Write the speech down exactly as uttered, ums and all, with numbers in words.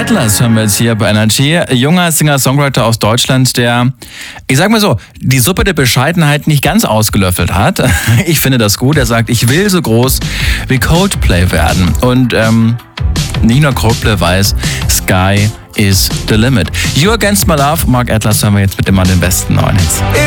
Atlas hören wir jetzt hier bei Energy. Junger Singer-Songwriter aus Deutschland, der, ich sag mal so, die Suppe der Bescheidenheit nicht ganz ausgelöffelt hat. Ich finde das gut. Er sagt, ich will so groß wie Coldplay werden. Und ähm, nicht nur Coldplay weiß, Sky is the limit. You Against My Love, Mark Atlas hören wir jetzt mit immer den besten neuen Hits.